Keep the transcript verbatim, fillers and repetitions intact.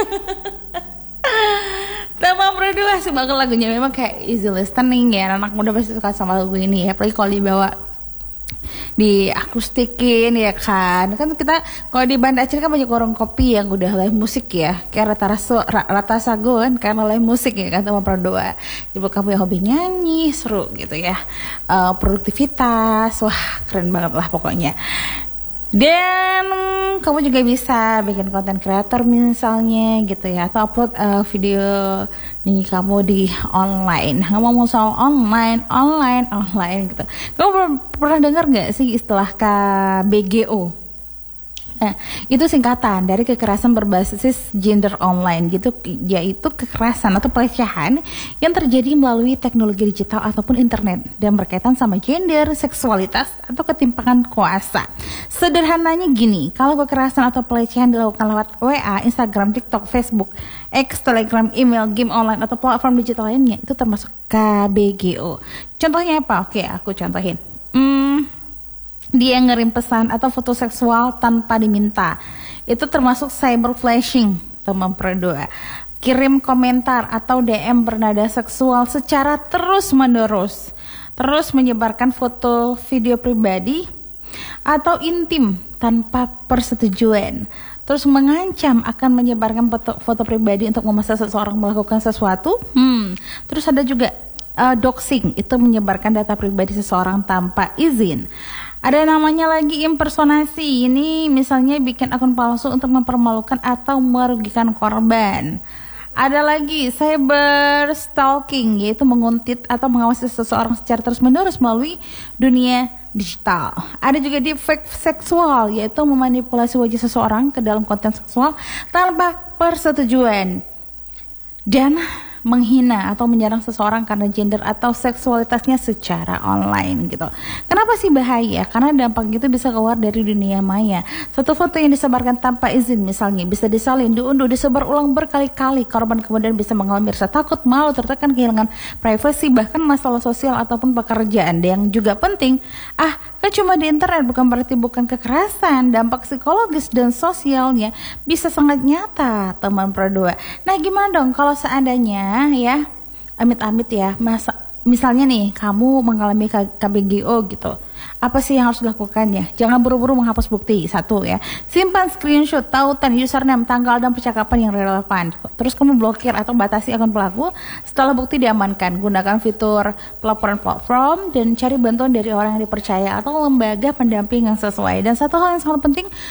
Teman berdua sih banget lagunya, memang kayak easy listening ya, anak muda pasti suka sama lagu ini ya, apalagi kalau dibawa di akustikin ya kan. Kan kita kalau di Banda Aceh kan banyak warung kopi yang udah live musik ya, kayak rata raso rata sago kan karena live musik ya kan, teman berdua. Jadi buat kamu yang hobi nyanyi seru gitu ya, uh, produktivitas, wah keren banget lah pokoknya. Dan kamu juga bisa bikin konten kreator misalnya gitu ya, atau upload uh, video nyanyi kamu di online. Ngomong soal online, online, online gitu. Kamu per- pernah dengar nggak sih istilah K B G O? Nah, itu singkatan dari kekerasan berbasis gender online gitu, yaitu kekerasan atau pelecehan yang terjadi melalui teknologi digital ataupun internet dan berkaitan sama gender, seksualitas atau ketimpangan kuasa. Sederhananya gini, kalau kekerasan atau pelecehan dilakukan lewat W A, Instagram, TikTok, Facebook, X, Telegram, email, game online atau platform digital lainnya, itu termasuk K B G O. Contohnya apa? Oke, aku contohin. Hmm, dia ngirim pesan atau foto seksual tanpa diminta, itu termasuk cyber flashing, teman berdua. Kirim komentar atau D M bernada seksual secara terus menerus, terus menyebarkan foto video pribadi atau intim tanpa persetujuan, terus mengancam akan menyebarkan foto, foto pribadi untuk memaksa seseorang melakukan sesuatu. Hmm, terus ada juga uh, doxing, itu menyebarkan data pribadi seseorang tanpa izin. Ada namanya lagi impersonasi, ini misalnya bikin akun palsu untuk mempermalukan atau merugikan korban. Ada lagi cyber stalking, yaitu menguntit atau mengawasi seseorang secara terus-menerus melalui dunia digital. Ada juga deepfake seksual, yaitu memanipulasi wajah seseorang ke dalam konten seksual tanpa persetujuan dan menghina atau menyerang seseorang karena gender atau seksualitasnya secara online gitu. Kenapa sih bahaya? Karena dampak itu bisa keluar dari dunia maya. Satu foto yang disebarkan tanpa izin misalnya bisa disalin, diunduh, disebar ulang berkali-kali. Korban kemudian bisa mengalami rasa takut, malu, tertekan, kehilangan privasi, bahkan masalah sosial ataupun pekerjaan. Yang juga penting, ah kan cuma di internet, bukan berarti bukan kekerasan. Dampak psikologis dan sosialnya bisa sangat nyata, teman berdua. Nah gimana dong kalau seandainya ya, amit-amit ya, masa misalnya nih kamu mengalami K B G O gitu, apa sih yang harus dilakukan ya? Jangan buru-buru menghapus bukti. Satu ya, simpan screenshot, tautan, username, tanggal dan percakapan yang relevan. Terus kamu blokir atau batasi akun pelaku setelah bukti diamankan. Gunakan fitur pelaporan platform dan cari bantuan dari orang yang dipercaya atau lembaga pendamping yang sesuai. Dan satu hal yang sangat penting,